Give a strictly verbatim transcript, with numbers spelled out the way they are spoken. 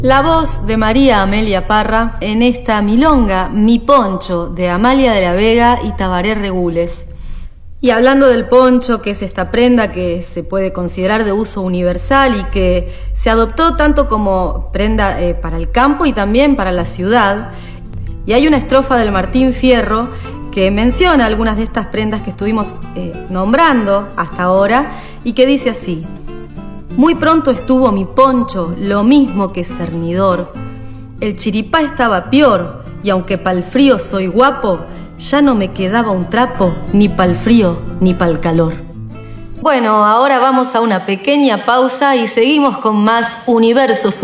La voz de María Amelia Parra en esta milonga Mi Poncho de Amalia de la Vega y Tabaré Regules. Y hablando del poncho, que es esta prenda que se puede considerar de uso universal y que se adoptó tanto como prenda eh, para el campo y también para la ciudad. Y hay una estrofa del Martín Fierro que menciona algunas de estas prendas que estuvimos eh, nombrando hasta ahora y que dice así: muy pronto estuvo mi poncho, lo mismo que cernidor. El chiripá estaba pior, y aunque pa'l frío soy guapo, ya no me quedaba un trapo, ni pa'l frío, ni pa'l calor. Bueno, ahora vamos a una pequeña pausa y seguimos con más Universo